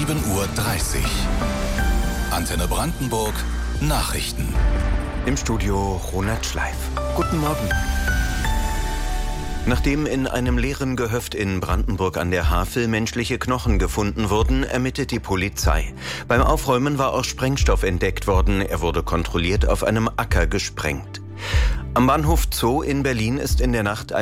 7:30 Uhr. Antenne Brandenburg Nachrichten. Im Studio Ronald Schleif. Guten Morgen. Nachdem in einem leeren Gehöft in Brandenburg an der Havel menschliche Knochen gefunden wurden, ermittelt die Polizei. Beim Aufräumen war auch Sprengstoff entdeckt worden. Er wurde kontrolliert auf einem Acker gesprengt. Am Bahnhof Zoo in Berlin ist in der Nacht